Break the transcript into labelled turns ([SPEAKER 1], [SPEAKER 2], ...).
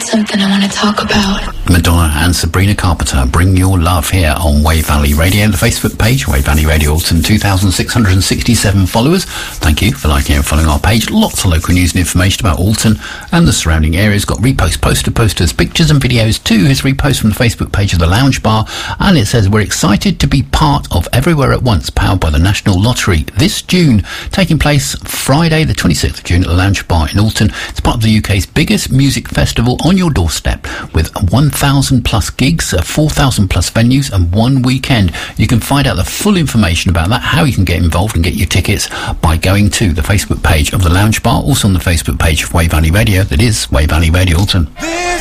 [SPEAKER 1] something I want to talk about.
[SPEAKER 2] Madonna and Sabrina Carpenter, Bring Your Love, here on Wave Valley Radio. The Facebook page, Wave Valley Radio Alton, 2,667 followers. Thank you for liking and following our page. Lots of local news and information about Alton and the surrounding areas. Got repost, posters, pictures and videos too. Here's repost from the Facebook page of the Lounge Bar, and it says, we're excited to be part of Everywhere at Once, powered by the National Lottery, this June, taking place Friday the 26th of June at the Lounge Bar in Alton. It's part of the UK's biggest music festival on your doorstep, with 1,000 plus gigs, 4,000 plus venues and one weekend. You can find out the full information about that, how you can get involved and get your tickets, by going to the Facebook page of the Lounge Bar, also on the Facebook page of Wave Valley Radio, that is Wave Valley Radio Alton.